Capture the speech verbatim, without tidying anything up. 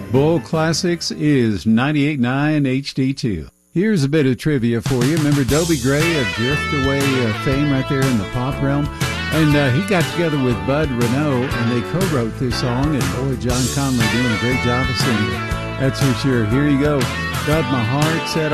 Bull Classics is ninety-eight point nine H D two. Here's a bit of trivia for you. Remember Dobie Gray of Drift Away uh, fame right there in the pop realm? And uh, he got together with Bud Renault, and they co-wrote this song. And boy, John Conley doing a great job of singing it. That's for sure. Here you go. Got my heart set